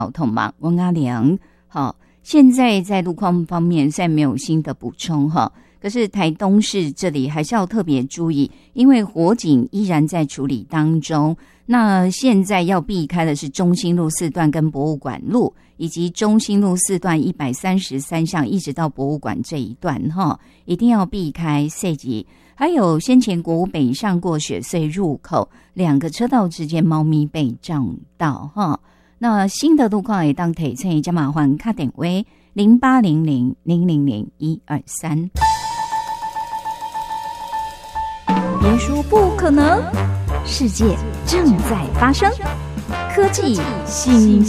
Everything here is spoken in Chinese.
交通嘛，温阿良。好，现在在路况方面现在没有新的补充哈，可是台东市这里还是要特别注意，因为火警依然在处理当中。那现在要避开的是中兴路4段跟博物馆路，以及中兴路4段133巷一直到博物馆这一段哈，一定要避开设计。还有先前国五北上过雪隧入口2个车道之间猫咪被撞到哈。那新的路况也当提醒，加麻烦打电话0800000123。别说不可能，世界正在发生，科技新